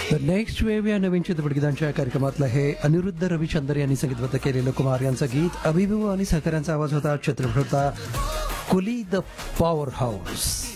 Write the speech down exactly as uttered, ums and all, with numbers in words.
The next wave या नवीन चित्रपटगीतांच्या कार्यक्रमातलं हे अनिरुद्ध रविचंद्र यांनी संगीतबद्ध केलेलं कुमार यांचं गीत. अभिभव आणि सहकाऱ्यांचा आवाज होता. चित्रपट होता कुली द पॉवर हाऊस.